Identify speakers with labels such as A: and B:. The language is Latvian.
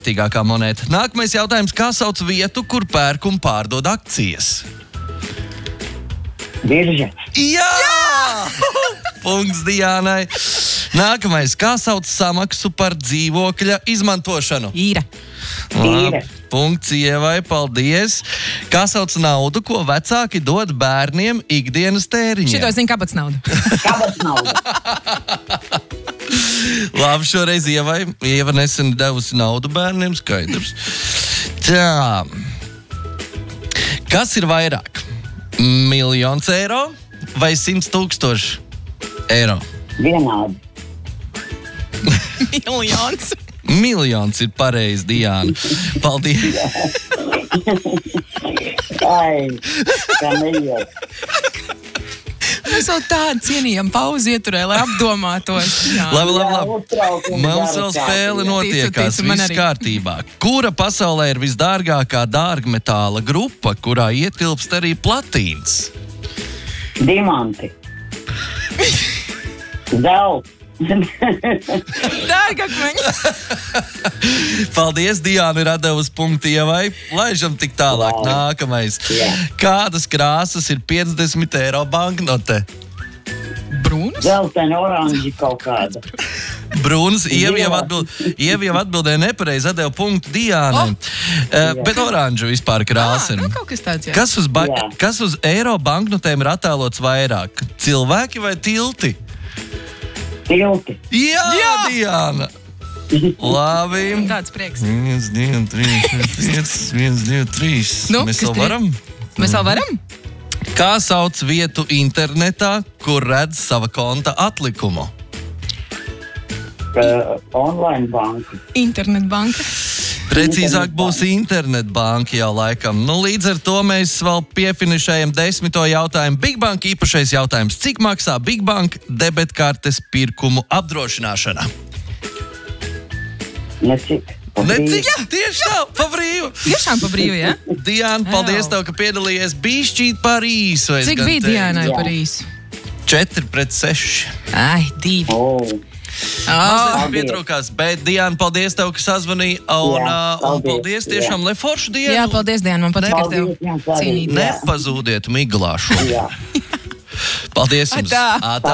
A: Tīgākā monēta. Nākamais jautājums. Kā sauc vietu, kur pērk un pārdod akcijas?
B: Birža.
A: Jā! Punkts Diānai. Nākamais. Kā sauc samaksu par dzīvokļa izmantošanu?
C: Īra.
B: Īre.
A: Punkts Ievai, paldies. Kā sauc naudu, ko vecāki dod bērniem ikdienas tēriņiem?
C: Šito es zinu, kāpēc naudu.
B: Kāpēc nauda?
A: Labi, šoreiz Ievai. Ieva nesen devusi naudu bērniem, skaidrs. Tā. Kas ir vairāk? 1 000 000 eiro vai 100 000 eiro?
B: Vienādi.
C: Miljons.
A: 1 000 000 ir pareizi, Diāna. Paldies.
B: Ai, kā neiet.
C: Mēs vēl tādu cienījam pauzi ieturē, lai apdomātos. Jā.
A: Labi. Mums vēl spēle notiekās,
C: Ticu, man
A: viss
C: arī.
A: kārtībā. Kura pasaulē ir visdārgākā dārgmetāla grupa, kurā ietilpst arī platīns?
B: Diamanti. Zelts.
C: Dārgakmeņi.
A: Paldies, Diāna ir atdevusi punktu Ievai. Laižam tik tālāk. Nākamais.
B: Jā.
A: Kādas krāsas ir 50 eiro banknote?
C: Brūnas?
B: Zelteni, oranži kaut kāda.
A: Brūns, Ieva
B: Jā.
A: jau atbildēja nepareizi, atdeva punktu Diānai. Bet oranžu vispār krāsa ir.
C: Kaut kas tāds, jā.
B: Jā.
A: Kas uz eiro banknotēm ir attēlots vairāk? Cilvēki vai tilti?
B: Tilti.
A: Jā, Diāna! Labi.
C: Tāds prieks.
A: 1, 2, 3, 5, 1, 2, 3.
C: Nu,
A: Mēs
C: kas
A: vēl
C: tie?
A: varam?
C: Mēs vēl varam?
A: Kā sauc vietu internetā, kur redz sava konta atlikumu?
B: Online banka.
C: Internetbanka.
A: Precīzāk būs internetbanka jau laikam. Nu, līdz ar to mēs vēl piefinišējam 10. jautājumu. Big Bank īpašais jautājums. Cik maksā Big Bank debetkartes pirkumu apdrošināšana?
B: Necik.
A: Necik? Tieši tā, pa brīvu.
C: Tiešām pa brīvu, jā?
A: Diāna, paldies tev, ka piedalījies bišķīt par īsu. es
C: Cik
A: gan
C: bija
A: teiktu.
C: Diānai
B: Jā.
C: par īsu?
A: 4-6.
C: Ai, 2.
B: Oh.
A: Mazliet pietrūkās, bet Diāna, paldies tev, ka sazvanīji. Un
B: paldies.
A: paldies tiešām, lai foršu dienu.
C: Jā, paldies, Diana, man patīk ar tevi
B: Paldies, jā, paldies.
C: cīnīt.
A: Nepazūdiet miglā šo.
B: Jā.
A: Paldies jums.
C: Atā.
A: Atā.